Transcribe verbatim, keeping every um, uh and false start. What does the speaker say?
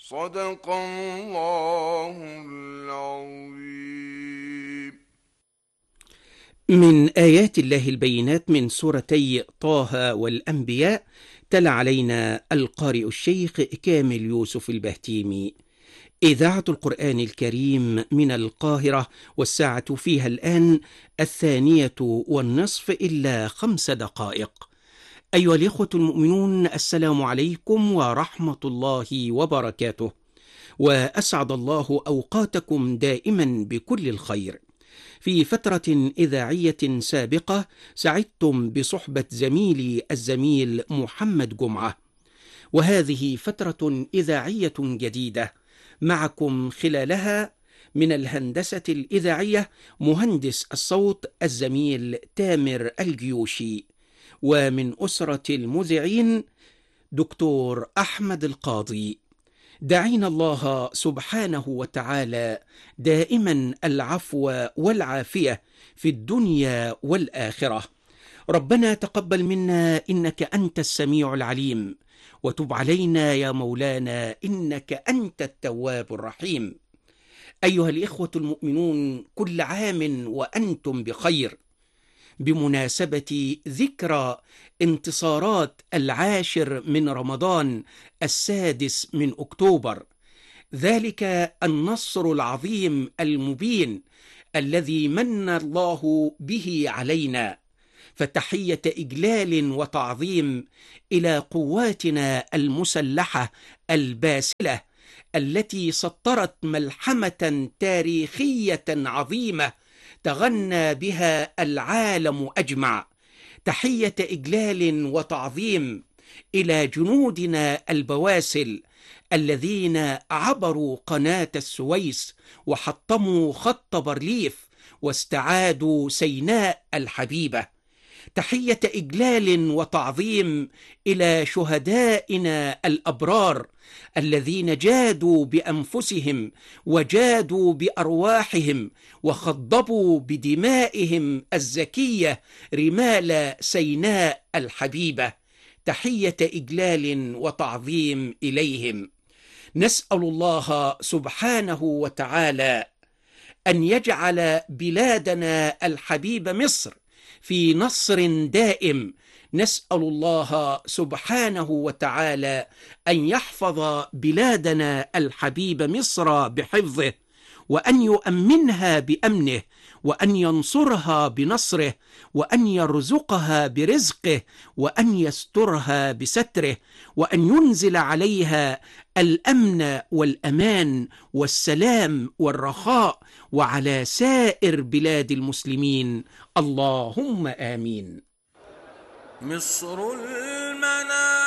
صدق الله العظيم. من آيات الله البينات من سورتي طه والأنبياء، تلا علينا القارئ الشيخ كامل يوسف البهتيمي. إذاعة القرآن الكريم من القاهرة، والساعة فيها الآن الثانية والنصف إلا خمس دقائق. أيها الإخوة المؤمنون، السلام عليكم ورحمة الله وبركاته، وأسعد الله أوقاتكم دائما بكل الخير. في فترة إذاعية سابقة سعدتم بصحبة زميلي الزميل محمد جمعة، وهذه فترة إذاعية جديدة معكم خلالها من الهندسة الإذاعية مهندس الصوت الزميل تامر الجيوشي، ومن أسرة المذيعين دكتور أحمد القاضي. دعينا الله سبحانه وتعالى دائما العفو والعافية في الدنيا والآخرة. ربنا تقبل منا إنك أنت السميع العليم، وتب علينا يا مولانا إنك أنت التواب الرحيم. أيها الإخوة المؤمنون، كل عام وأنتم بخير، بمناسبة ذكرى انتصارات العاشر من رمضان السادس من أكتوبر، ذلك النصر العظيم المبين الذي من الله به علينا. فتحية إجلال وتعظيم إلى قواتنا المسلحة الباسلة التي سطرت ملحمة تاريخية عظيمة تغنى بها العالم أجمع. تحية إجلال وتعظيم إلى جنودنا البواسل الذين عبروا قناة السويس وحطموا خط بارليف واستعادوا سيناء الحبيبة. تحية إجلال وتعظيم إلى شهدائنا الأبرار الذين جادوا بأنفسهم وجادوا بأرواحهم وخضبوا بدمائهم الزكية رمال سيناء الحبيبة. تحية إجلال وتعظيم إليهم. نسأل الله سبحانه وتعالى أن يجعل بلادنا الحبيبة مصر في نصر دائم. نسأل الله سبحانه وتعالى أن يحفظ بلادنا الحبيب مصر بحفظه، وأن يؤمنها بأمنه، وأن ينصرها بنصره، وأن يرزقها برزقه، وأن يسترها بستره، وأن ينزل عليها الأمن والأمان والسلام والرخاء، وعلى سائر بلاد المسلمين. اللهم آمين. مصر المنام